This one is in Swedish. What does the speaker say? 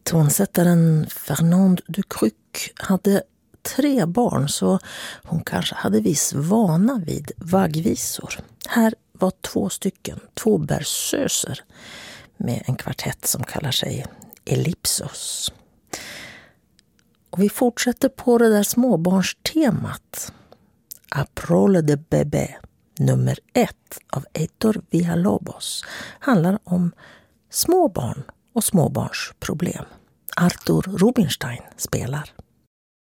Tonsättaren Fernande Ducruc hade 3 barn, så hon kanske hade viss vana vid vaggvisor. Här var 2 berceuser med en kvartett som kallar sig Ellipsos. Och vi fortsätter på det där småbarnstemat. A prole de bébé, nummer 1 av Heitor Villalobos, handlar om småbarn och småbarnsproblem. Arthur Rubinstein spelar.